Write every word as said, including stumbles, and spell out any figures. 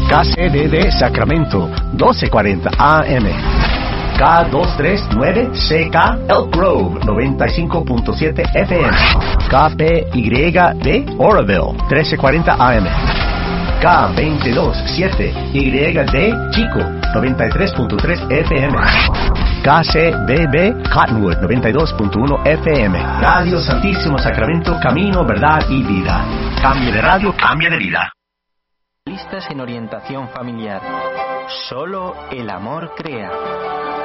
K C D D Sacramento, doce cuarenta A M. K doscientos treinta y nueve C K Elk Grove, noventa y cinco punto siete F M. K P Y D Oroville, trece cuarenta A M. K veintidós siete Y D Chico, noventa y tres punto tres F M. K C B B Cottonwood, noventa y dos punto uno F M. Radio Santísimo Sacramento, camino, verdad y vida. Cambio de radio, cambio de vida. Listas en orientación familiar. Solo el amor crea.